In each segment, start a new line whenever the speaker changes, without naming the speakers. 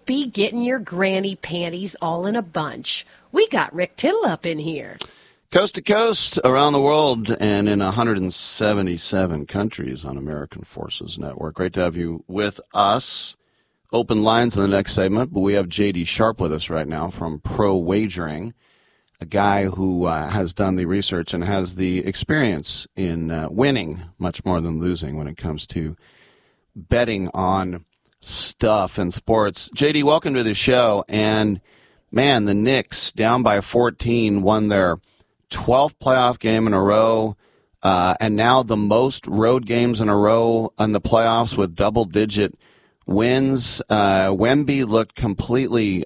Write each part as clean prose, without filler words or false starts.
be getting your granny panties all in a bunch. We got Rick Tittle up in here.
Coast to coast, around the world, and in 177 countries on American Forces Network. Great to have you with us. Open lines in the next segment, but we have J.D. Sharp with us right now from Pro Wagering, a guy who has done the research and has the experience in winning much more than losing when it comes to betting on stuff and sports. J.D., welcome to the show. And, man, the Knicks, down by 14, won their 12th playoff game in a row, and now the most road games in a row in the playoffs with double-digit wins. Wemby looked completely,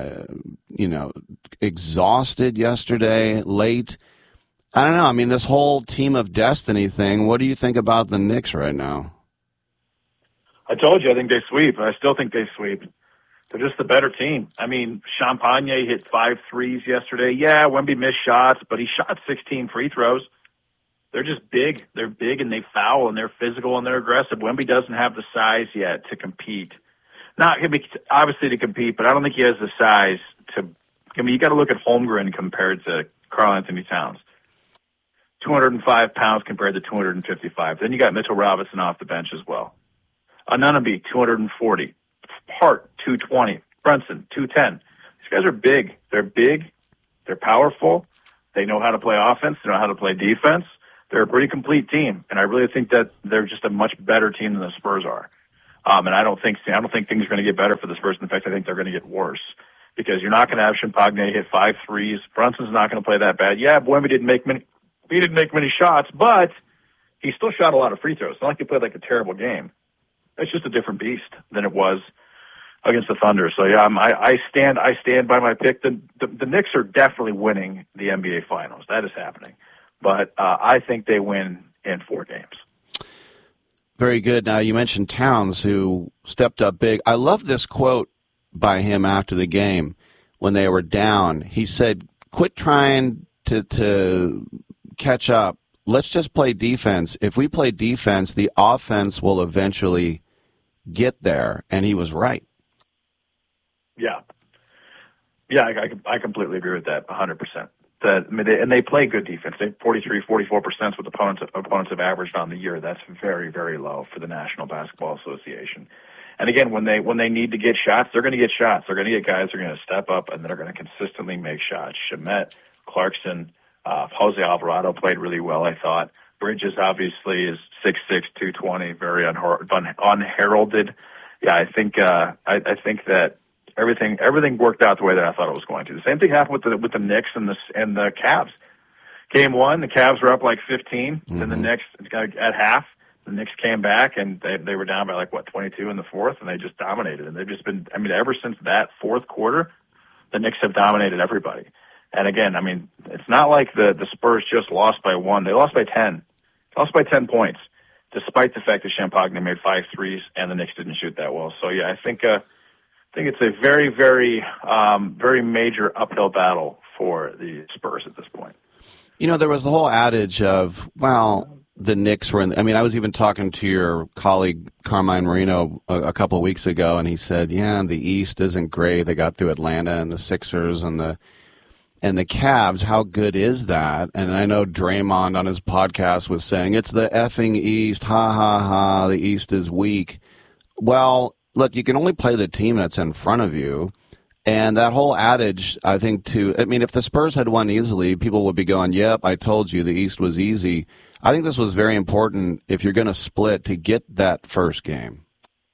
exhausted yesterday, late. I don't know. I mean, this whole team of destiny thing, what do you think about the Knicks right now?
I told you I think they sweep. I still think they sweep. They're just the better team. I mean, Champagne hit 5 threes yesterday. Yeah, Wemby missed shots, but he shot 16 free throws. They're just big. They're big, and they foul, and they're physical, and they're aggressive. Wemby doesn't have the size yet to compete. Not obviously to compete, but I don't think he has the size to. I mean, you got to look at Holmgren compared to Karl-Anthony Towns. 205 pounds compared to 255. Then you got Mitchell Robinson off the bench as well. Anunoby, 240. Hart, 220. Brunson, 210. These guys are big. They're big. They're powerful. They know how to play offense. They know how to play defense. They're a pretty complete team, and I really think that they're just a much better team than the Spurs are. And I don't think things are going to get better for the Spurs. In fact, I think they're going to get worse because you're not going to have Champagne hit 5 threes. Brunson's not going to play that bad. Yeah, Wemby didn't make many shots, but he still shot a lot of free throws. It's not like he played like a terrible game. It's just a different beast than it was against the Thunder. So yeah, I stand by my pick. The Knicks are definitely winning the NBA Finals. That is happening, but I think they win in 4 games.
Very good. Now you mentioned Towns, who stepped up big. I love this quote by him after the game when they were down. He said, "Quit trying to catch up. Let's just play defense. If we play defense, the offense will eventually get there." And he was right.
Yeah, I completely agree with that, 100%. And they play good defense. They 43, 44% with opponents have averaged on the year. That's very, very low for the National Basketball Association. And again, when they need to get shots, they're going to get shots. They're going to get guys who are going to step up and they're going to consistently make shots. Shamet, Clarkson, Jose Alvarado played really well, I thought. Bridges obviously is 6'6", 220, very unheralded. Yeah, I think that everything worked out the way that I thought it was going to. The same thing happened with the Knicks and the Cavs. Game 1, the Cavs were up like 15. Mm-hmm. Then the Knicks at half, the Knicks came back and they were down by 22 in the fourth, and they just dominated. And they've just been, ever since that fourth quarter, the Knicks have dominated everybody. And again, it's not like the Spurs just lost by 1. They lost by 10. They lost by 10 points, despite the fact that Champagne made 5 threes and the Knicks didn't shoot that well. So yeah, I think it's a very, very, very major uphill battle for the Spurs at this point.
There was the whole adage of, the Knicks were in. I was even talking to your colleague Carmine Marino a couple of weeks ago, and he said, the East isn't great. They got through Atlanta and the Sixers and the Cavs. How good is that? And I know Draymond on his podcast was saying, it's the effing East. Ha, ha, ha. The East is weak. Well, look, you can only play the team that's in front of you. And that whole adage, I think, if the Spurs had won easily, people would be going, yep, I told you the East was easy. I think this was very important if you're going to split to get that first game.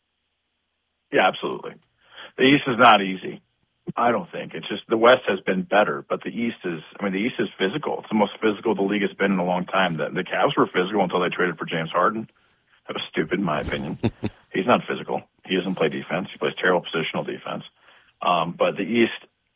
Yeah, absolutely. The East is not easy. I don't think. It's just the West has been better, but the East is physical. It's the most physical the league has been in a long time. The Cavs were physical until they traded for James Harden. That was stupid, in my opinion. He's not physical. He doesn't play defense. He plays terrible positional defense. But the East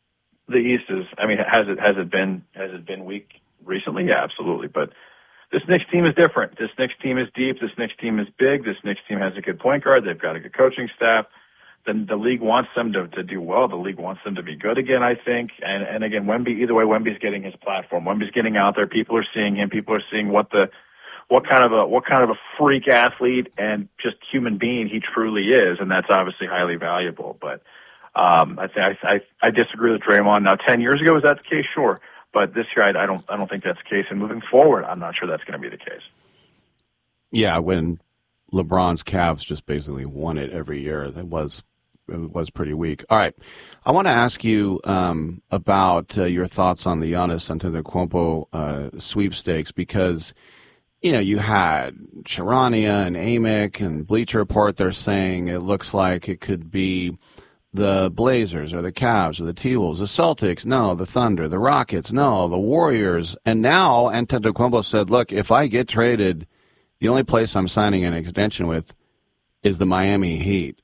is. Has it been weak recently? Yeah, absolutely. But this Knicks team is different. This Knicks team is deep. This Knicks team is big. This Knicks team has a good point guard. They've got a good coaching staff. Then the league wants them to do well. The league wants them to be good again, I think. And again, Wemby. Either way, Wemby's getting his platform. Wemby's getting out there. People are seeing him. People are seeing what kind of a freak athlete and just human being he truly is, and that's obviously highly valuable. But I disagree with Draymond. Now, 10 years ago, was that the case? Sure. But this year, I don't think that's the case. And moving forward, I'm not sure that's going to be the case.
Yeah, when LeBron's Cavs just basically won it every year, it was pretty weak. All right, I want to ask you about your thoughts on the Giannis Antetokounmpo sweepstakes, because you had Charania and Amick and Bleacher Report. They're saying it looks like it could be the Blazers or the Cavs or the T-Wolves, the Celtics, no, the Thunder, the Rockets, no, the Warriors. And now Antetokounmpo said, look, if I get traded, the only place I'm signing an extension with is the Miami Heat.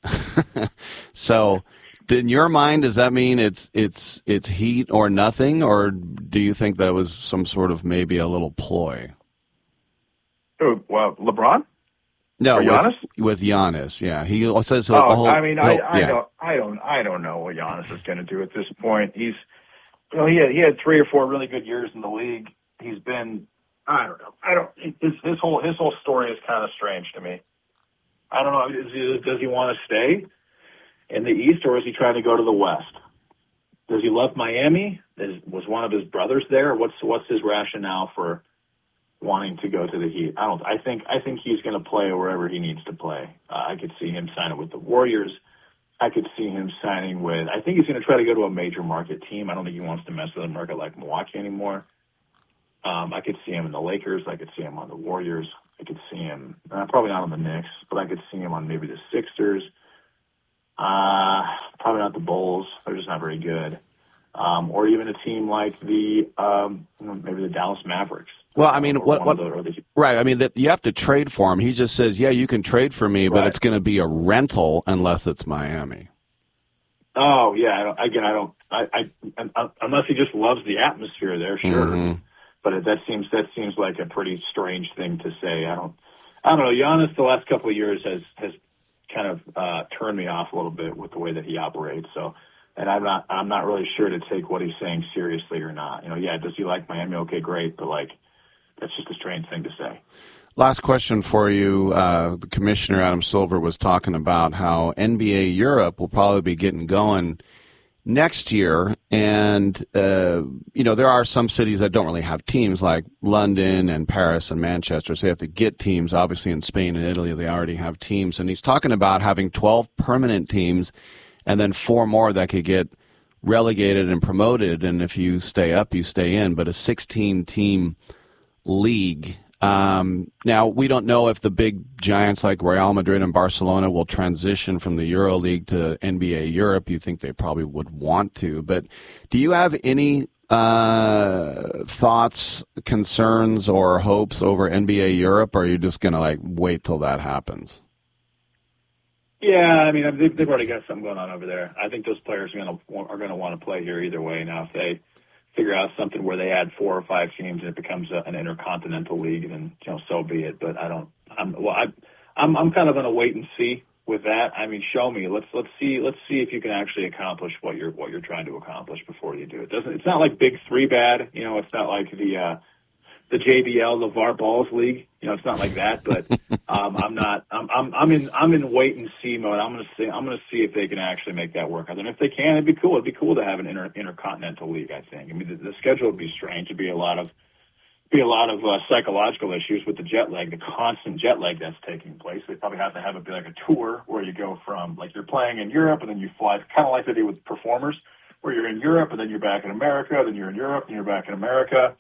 So in your mind, does that mean it's Heat or nothing, or do you think that was some sort of maybe a little ploy?
Well, LeBron?
No,
Giannis?
With Giannis, yeah. He says
I don't know what Giannis is going to do at this point. He had 3 or 4 really good years in the league. He's been, I don't know. His whole story is kind of strange to me. I don't know. Does he want to stay in the East, or is he trying to go to the West? Does he love Miami? Was one of his brothers there? What's his rationale for wanting to go to the Heat? I think he's going to play wherever he needs to play. I could see him signing with the Warriors. I could see him signing with, I think he's going to try to go to a major market team. I don't think he wants to mess with a market like Milwaukee anymore. I could see him in the Lakers. I could see him on the Warriors. I could see him, probably not on the Knicks, but I could see him on maybe the Sixers. Probably not the Bulls. They're just not very good. Or even a team like maybe the Dallas Mavericks.
Well, I mean, right? I mean, that you have to trade for him. He just says, "Yeah, you can trade for me, but it's going to be a rental unless it's Miami."
Oh yeah, unless he just loves the atmosphere there, sure. Mm-hmm. But that seems like a pretty strange thing to say. I don't know. Giannis, the last couple of years has kind of turned me off a little bit with the way that he operates. So. And I'm not really sure to take what he's saying seriously or not. Does he like Miami? Okay, great, but that's just a strange thing to say.
Last question for you. The Commissioner Adam Silver was talking about how NBA Europe will probably be getting going next year, and there are some cities that don't really have teams, like London and Paris and Manchester. So they have to get teams. Obviously, in Spain and Italy, they already have teams, and he's talking about having 12 permanent teams, and then 4 more that could get relegated and promoted, and if you stay up, you stay in, but a 16-team league. Now, we don't know if the big giants like Real Madrid and Barcelona will transition from the EuroLeague to NBA Europe. You think they probably would want to, but do you have any thoughts, concerns, or hopes over NBA Europe, or are you just going to wait till that happens?
Yeah, I mean, they've already got something going on over there. I think those players are going to want to play here either way. Now, if they figure out something where they add 4 or 5 teams and it becomes an intercontinental league, then so be it. But I'm kind of going to wait and see with that. I mean, show me. Let's see if you can actually accomplish what you're trying to accomplish before you do it. It's not like Big 3 bad. It's not like the JBL LeVar Balls League. It's not like that, but I'm in wait and see mode. I'm going to see if they can actually make that work. And if they can, it'd be cool. It'd be cool to have an intercontinental league, I think. I mean, the schedule would be strange. It'd be a lot of psychological issues with the jet lag, the constant jet lag that's taking place. They probably have to have it be like a tour where you go from you're playing in Europe and then you fly, kind of like they do with performers, where you're in Europe and then you're back in America, then you're in Europe and you're back in America.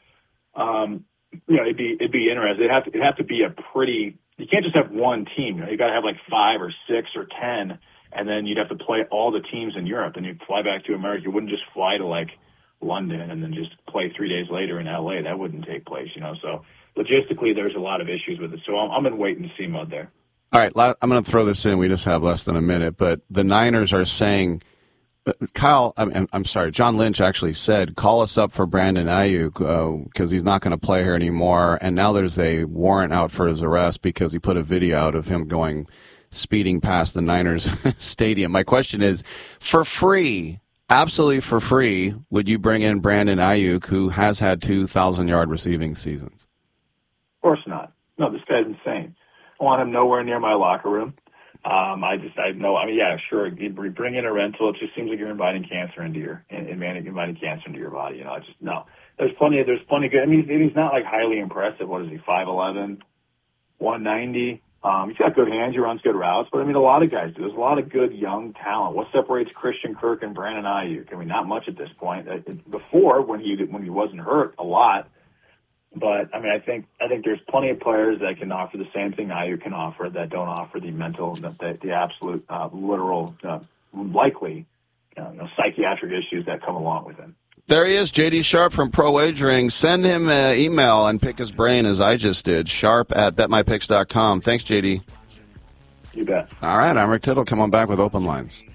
It'd be interesting. It'd have to be you can't just have one team. You got to have 5 or 6 or 10, and then you'd have to play all the teams in Europe, and you'd fly back to America. You wouldn't just fly to London and then just play 3 days later in LA. That wouldn't take place, So logistically, there's a lot of issues with it. So I'm in wait and see mode there.
All right, I'm going to throw this in. We just have less than a minute, but the Niners are saying, Kyle, I'm sorry, John Lynch actually said, call us up for Brandon Ayuk because he's not going to play here anymore. And now there's a warrant out for his arrest because he put a video out of him speeding past the Niners stadium. My question is, for free, absolutely for free, would you bring in Brandon Ayuk, who has had 2,000-yard receiving seasons?
Of course not. No, this guy's insane. I want him nowhere near my locker room. Yeah, sure. You bring in a rental. It just seems like you're inviting cancer into inviting cancer into your body. No. There's plenty good. I mean, he's not like highly impressive. What is he? 5'11", 190. He's got good hands. He runs good routes. But I mean, a lot of guys do. There's a lot of good young talent. What separates Christian Kirk and Brandon Ayuk? I mean, not much at this point. Before, when he wasn't hurt, a lot. But I mean, I think there's plenty of players that can offer the same thing Ayuk can offer that don't offer the mental, the absolute, literal, likely, psychiatric issues that come along with him.
There he is, J.D. Sharp from Pro Wagering. Send him an email and pick his brain as I just did. Sharp@betmypicks.com. Thanks, J.D.
You bet.
All right, I'm Rick Tittle. Come on back with Open Lines.